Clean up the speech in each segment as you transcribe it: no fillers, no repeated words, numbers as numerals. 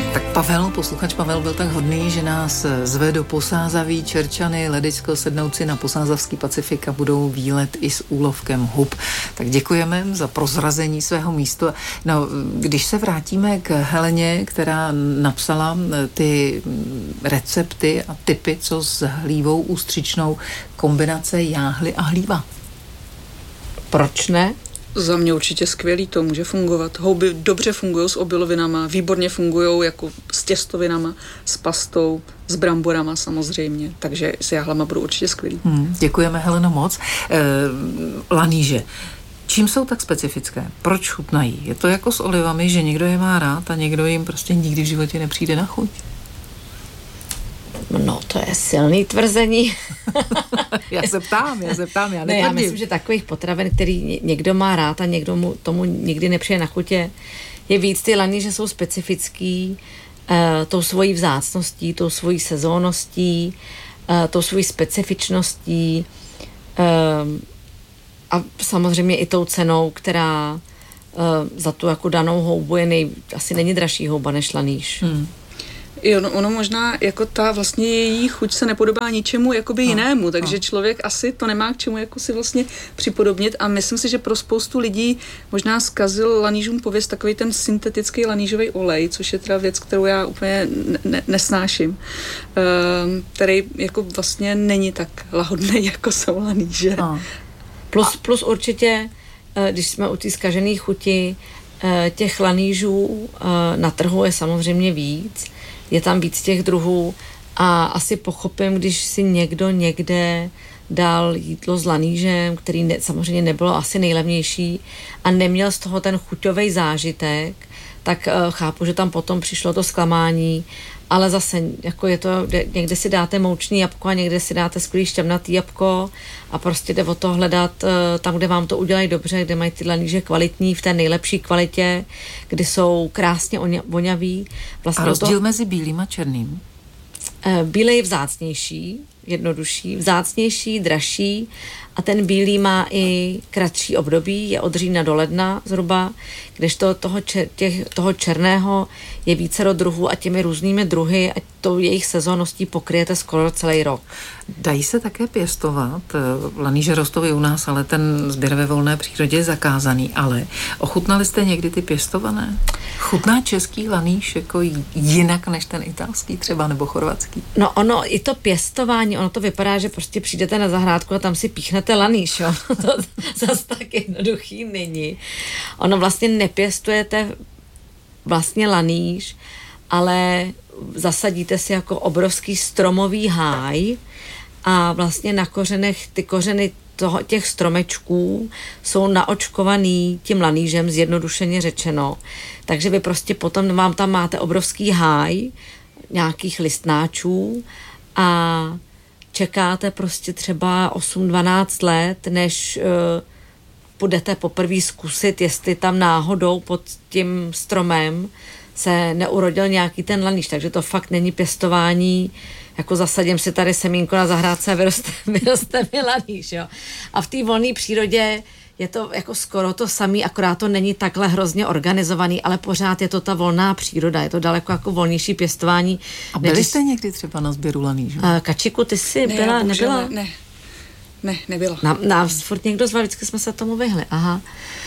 Tak posluchač Pavel byl tak hodný, že nás zve do Posázaví, Čerčany, Ledicko, Sednouci na Posázavský Pacifik a budou výlet i s úlovkem hub. Tak děkujeme za prozrazení svého místu. No, když se vrátíme k Heleně, která napsala ty recepty a tipy, co s hlívou ústřičnou, kombinace jáhly a hlíva. Proč ne? Za mě určitě skvělý, to může fungovat. Houby dobře fungují s obilovinama, výborně fungují jako s těstovinama, s pastou, s bramborama samozřejmě, takže s jáhlama budou určitě skvělý. Děkujeme, Heleno, moc. Laníže. Čím jsou tak specifické? Proč chutnají? Je to jako s olivami, že někdo je má rád a někdo jim prostě nikdy v životě nepřijde na chuť? No, to je silný tvrzení. Já se ptám, já ne, já myslím, že takových potravin, který někdo má rád a někdo mu tomu nikdy nepřijde na chutě, je víc. Ty laníže jsou specifický tou svojí vzácností, tou svojí sezónností, tou svojí specifičností a samozřejmě i tou cenou, která za tu jako danou houbu je asi není dražší houba než laníž. Jo, ono možná jako ta vlastně její chuť se nepodobá ničemu jakoby jinému, takže člověk asi to nemá k čemu jako si vlastně připodobnit a myslím si, že pro spoustu lidí možná zkazil lanížům pověst takový ten syntetický lanížový olej, což je teda věc, kterou já úplně nesnáším, který jako vlastně není tak lahodný, jako jsou laníže. Plus určitě, když jsme u té zkažené chuti, těch lanížů na trhu je samozřejmě víc, je tam víc těch druhů a asi pochopím, když si někdo někde dal jídlo s lanížem, který samozřejmě nebylo asi nejlevnější a neměl z toho ten chuťový zážitek, tak chápu, že tam potom přišlo to zklamání, ale zase jako je to, někde si dáte mouční jabko a někde si dáte skvělý šťavnatý jabko a prostě jde o to hledat tam, kde vám to udělají dobře, kde mají ty laníže kvalitní, v té nejlepší kvalitě, kdy jsou krásně voňaví. Vlastně a rozdíl mezi bílým a černým? Bílý je vzácnější, jednodušší, vzácnější, dražší a ten bílý má i kratší období, je od října do ledna zhruba, kdežto toho černého je vícero druhů a těmi různými druhy a tou jejich sezónností pokryjete skoro celý rok. Dají se také pěstovat, laníže rostou i u nás, ale ten sběr ve volné přírodě je zakázaný, ale ochutnali jste někdy ty pěstované? Chutná český laníž jako jinak než ten italský třeba nebo chorvatský? No ono, i to pěstování, ono to vypadá, že prostě přijdete na zahrádku a tam si píchnete laníž, jo. To zase tak jednoduchý není. Ono vlastně nepěstujete vlastně laníž, ale zasadíte si jako obrovský stromový háj a vlastně na kořenech ty kořeny těch stromečků jsou naočkovaný tím lanížem, zjednodušeně řečeno. Takže vy prostě potom vám tam máte obrovský háj nějakých listnáčů a čekáte prostě třeba 8-12 let, než budete poprvé zkusit, jestli tam náhodou pod tím stromem se neurodil nějaký ten laníž, takže to fakt není pěstování, jako zasadím si tady semínko na zahrádce a vyroste mi laníž, jo. A v té volné přírodě je to jako skoro to samý, akorát to není takhle hrozně organizovaný, ale pořád je to ta volná příroda, je to daleko jako volnější pěstování. A byli jste někdy třeba na sběru lanížů? Kačiku, ty jsi byla, nebyla? Ne, nebyla. Nás furt někdo zval, vždycky jsme se tomu vyhli, aha.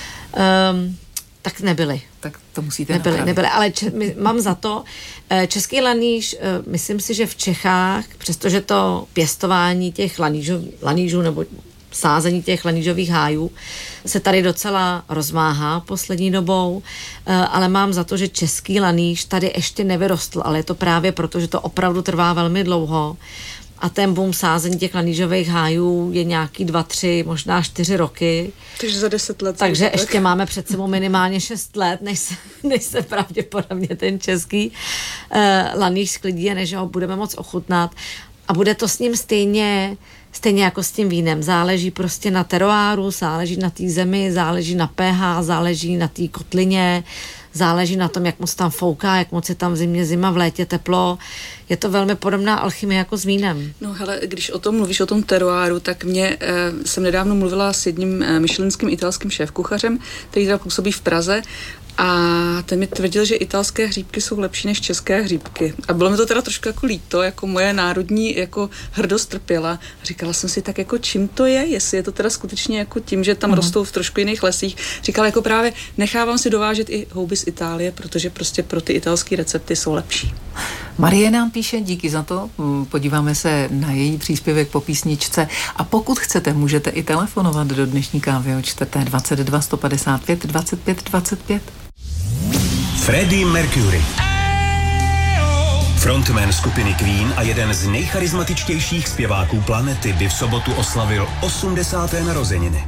Tak nebyly. Tak to musíte napravit. Nebyly, ale mám za to, český laníž, myslím si, že v Čechách, přestože to pěstování těch lanížů nebo sázení těch lanížových hájů se tady docela rozmáhá poslední dobou, ale mám za to, že český laníž tady ještě nevyrostl, ale je to právě proto, že to opravdu trvá velmi dlouho. A ten boom sázení těch lanížových hájů je nějaký 2, 3, možná 4 roky. Takže za 10 let. Takže ještě máme před sebou minimálně 6 let, než se pravděpodobně ten český laníž sklidí a než ho budeme moc ochutnat. A bude to s ním stejně jako s tím vínem. Záleží prostě na teroáru, záleží na té zemi, záleží na pH, záleží na té kotlině, záleží na tom, jak moc tam fouká, jak moc je tam v zimě zima, v létě teplo. Je to velmi podobná alchymie jako s vínem. No hele, když o tom mluvíš, o tom teroáru, tak jsem nedávno mluvila s jedním michelinským italským šéfkuchařem, který teda působí v Praze A ten mi tvrdil, že italské hříbky jsou lepší než české hříbky. A bylo mi to teda trošku jako líto, jako moje národní jako hrdost trpěla. Říkala jsem si tak jako čím to je, jestli je to teda skutečně jako tím, že tam rostou v trošku jiných lesích. Říkala jako právě nechávám si dovážet i houby z Itálie, protože prostě pro ty italské recepty jsou lepší. Marie nám píše, díky za to, podíváme se na její příspěvek po písničce a pokud chcete, můžete i telefonovat do dnešní kávy o 4. 155 25 25. Freddie Mercury, frontman skupiny Queen a jeden z nejcharizmatičtějších zpěváků planety, by v sobotu oslavil 80. narozeniny.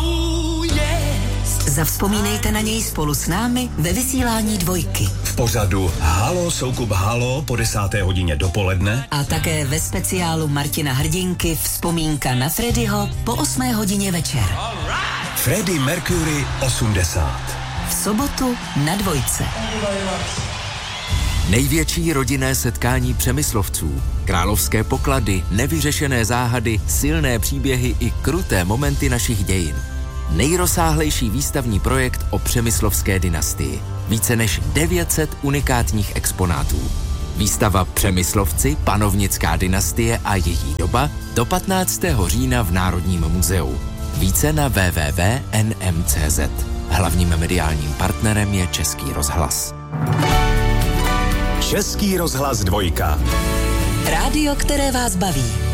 Zavzpomínejte na něj spolu s námi ve vysílání Dvojky. V pořadu Halo Soukup Halo po 10. hodině dopoledne A také ve speciálu Martina Hrdinky Vzpomínka na Freddyho po 8. hodině večer. Freddie Mercury 80. V sobotu na Dvojce. Největší rodinné setkání Přemyslovců, královské poklady, nevyřešené záhady, silné příběhy i kruté momenty našich dějin. Nejrozsáhlejší výstavní projekt o přemyslovské dynastii. Více než 900 unikátních exponátů. Výstava Přemyslovci, panovnická dynastie a její doba do 15. října v Národním muzeu. Více na www.nm.cz. Hlavním mediálním partnerem je Český rozhlas. Český rozhlas Dvojka. Rádio, které vás baví.